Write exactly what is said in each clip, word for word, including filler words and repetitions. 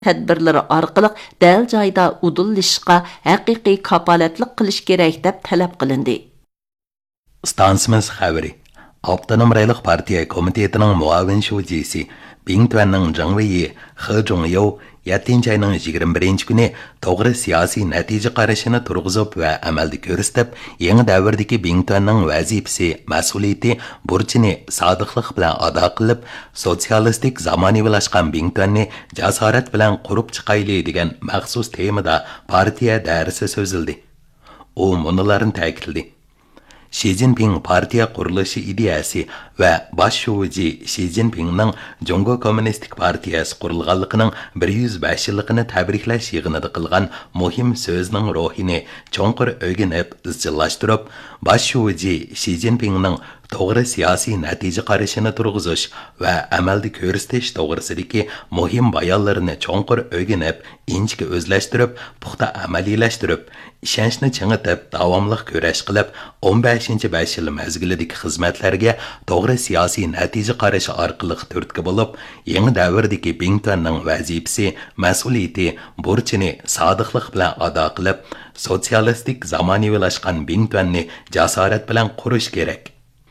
tədbirləri arqılıq dəl joyda udullashishga haqiqiy kapolatlik qilish kerak deb talab qilindi. Stansimiz xabari. Avtonom rayliq partiya komitetining muavin shuvjisi Bing Tuanning Zhengwei He Zhongyou yettinchi ayning yigirma birinchi kuni to'g'ri siyosiy natija qarashini turg'izib va amalda ko'rsatib, yangi davrdagi Bing Tuanning vazifasi, mas'uliyati, burchini sodiqlik bilan ado qilib, sotsialistik zamonaviylashgan Bing Tuanni jasorat bilan qurib chiqayli degan maxsus temada partiya darsi so'zildi. U munolarni ta'kidladi. Xi Jinping partiya qurilishi ideyasi va bosh shuvuji Xi Jinpingning Jungo Kommunistik partiyasi qurilganligining bir yuz besh yilligini tabriklash yig'inida qilgan muhim so'zning ruhini cho'nqur o'rganib, izchillashtirib, bosh shuvuji Xi Jinpingning to'g'ri siyosiy natija qarashini turg'izish va amalda ko'rsatish to'g'risidagi muhim bayonlarini cho'nqur o'rganib, inchga o'zlashtirib, puxta amaliylashtirib, ishonchni chingitib, davomli kurash qilib, o'n beshinchi besh yil mezgilidagi xizmatlarga to'g'ri siyosiy natija qarashi orqali turtki bo'lib, yangi davrdagi Bing Tuanning vazifasi, mas'uliyati, burchini sodiqlik bilan ado qilib, sotsialistik zamonaviylashgan Bing Tuanni jasorat bilan qurish kerak.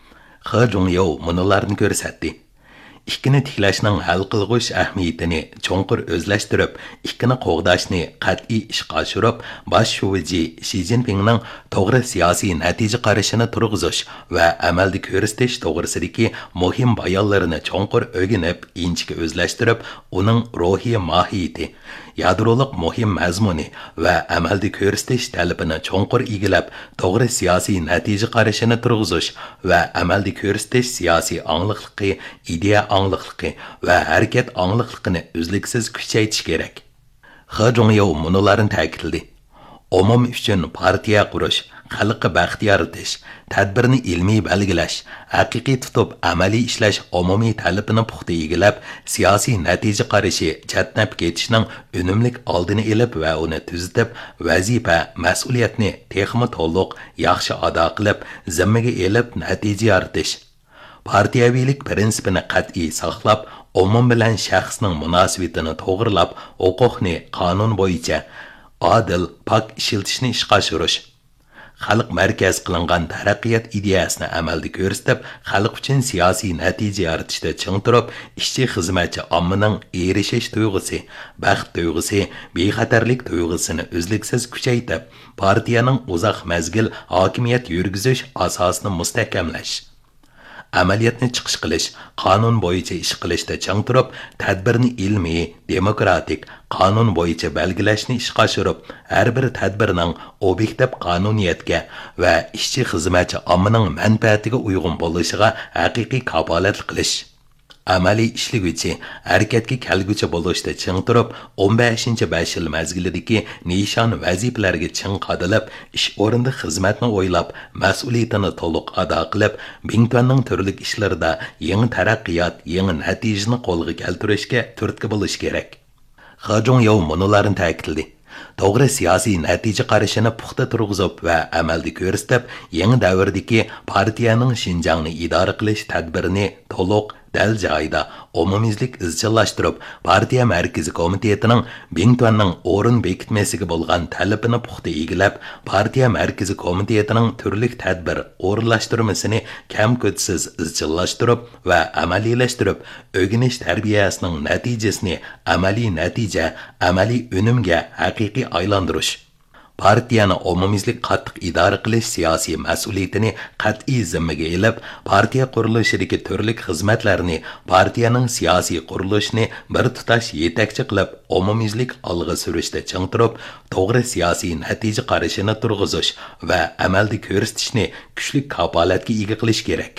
He Zhongyou munolarni ko'rsatdi. Ikkini tiklashning hal qilg'ish ahamiyatini cho'nqur o'zlashtirib, ikkini qo'g'dashni qat'iy ishga oshirib, bosh shuvuji Xi Jinpingning to'g'ri siyosiy natija qarashini turg'izish va amalda ko'rsatish to'g'risidagi muhim bayonlarini cho'nqur o'rganib, inchga o'zlashtirib, uning ruhiy mohiyati, yadroliq muhim mazmuni va amalda ko'rsatish talabini cho'nqur egilab, to'g'ri siyosiy natija qarashini turg'izish va amalda ko'rsatish siyosiy angliqligi, ideya angliqligi va harakat angliqligini uzluksiz kuchaytirish kerak. He Zhongyou munolarni ta'kidladi. Umum uchun partiya qurish, xalqqa baxt yaratish, tadbirni ilmiy belgilash, haqiqiy tutib amaliy ishlash umumiy talabini puxta egilab, siyosiy natija qarashi chatnab ketishning unumlik oldini olib va uni tuzitib, vazifa, mas'uliyatni texmi to'liq, yaxshi ado qilib, zimmaga elib natija yaratish. Partiyaviylik prinsipini qat'iy saqlab, umum bilan shaxsning munosabatini to'g'rilab, huquqni qonun bo'yicha adil, pok ishiltishni ishga oshirish. Xalq markaz qilingan taraqqiyot ideyasini amalda ko'rsatib, xalq uchun siyosiy natija yaratishda ching turib, ishchi xizmatchi ommaning erishish tuyg'usi, baxt tuyg'usi, bexatarlik tuyg'usini uzluksiz kuchaytirib, partiyaning uzoq mazgil hokimiyat yurgizish asosini mustahkamlash. Amaliyatni chiqish qilish, qonun bo'yicha ish qilishda chang turib, tadbirni ilmiy, demokratik, qonun bo'yicha belgilashni ishga oshirib, har bir tadbirning obyektiv qonuniyatga va ishchi xizmatchi ommaning manfaatiga uyg'un bo'lishiga haqiqiy kapolat qilish. Amaliy ishligüchi, harakatga kelguchi bo'lishda ching turib, o'n beshinchi besh yil mezgilidagi nishon vazifalarga ching qadilib, ish o'rinda xizmatni o'ylab, mas'uliyatini to'liq ado qilib, Bing Tuanning turli ishlarida yangi taraqqiyot, yangi natijani qo'lga keltirishga turtki bo'lish kerak. He Zhongyou munolarni ta'kidladi. To'g'ri siyosiy natija qarashini puxta turg'izib va amalda ko'rsatib, yangi davrdagi partiyaning Xinjiangni idora qilish tadbirini to'liq dal joyida umumiylik izchillashtirib, partiya markaziy komitetining Bing Tuanning o'rin bekitmasiga bo'lgan talabini puxta egilab, partiya markaziy komitetining turli tadbir o'rinlashtirmasini kam-ko'tsiz izchillashtirib va amaliylashtirib, o'rganish tarbiyasining natijasini amaliy natija, amaliy unumga haqiqiy aylantirish. Partiyani umumiylik qattiq idora qilish siyosiy mas'uliyatini qat'iy zimmaga olib, partiya qurilishidagi turli xizmatlarni, partiyaning siyosiy qurilishini bir tutash yetakchi qilib, umumiylik olg'a surishda ching turib, to'g'ri siyosiy natija qarashini turg'izish va amalda ko'rsatishni kuchli kapolatga ega qilish kerak.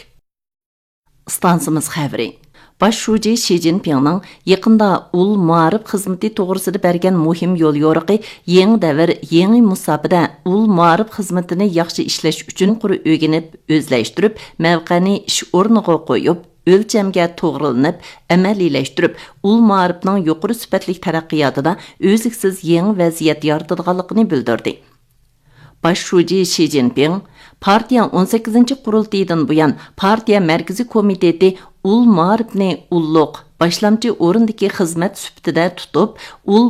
Stansimiz xabari. Baş şuji Xi Jinpingning yaqinda ul muarif xizmati to'g'risida bergan muhim yo'l yo'riqi yangi davr, yangi musofada ul muarif xizmatini yaxshi ishlash uchun quri o'rganib, o'zlashtirib, mavqani ish o'rniga qo'yib, o'lchamga to'g'rilanib, amaliylashtirib, ul muarifning yuqori sifatli taraqqiyotida o'ziksiz yangi vaziyat yaratadiganligini bildirdi. Baş şuji Xi Jinping partiya o'n sakkizinchi qurultaydan buyon partiya markaziy komiteti ul ma'rifni ulluq, başlamchi o'rindagi xizmat sifatida tutib, ul